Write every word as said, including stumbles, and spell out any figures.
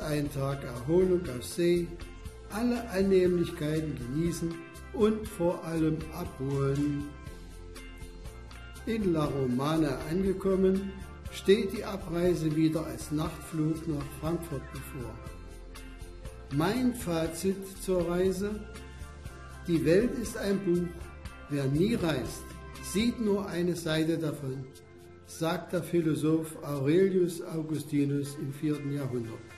einen Tag Erholung auf See, alle Annehmlichkeiten genießen und vor allem abholen. In La Romana angekommen, steht die Abreise wieder als Nachtflug nach Frankfurt bevor. Mein Fazit zur Reise: Die Welt ist ein Buch, wer nie reist, sieht nur eine Seite davon, sagt der Philosoph Aurelius Augustinus im vierten Jahrhundert.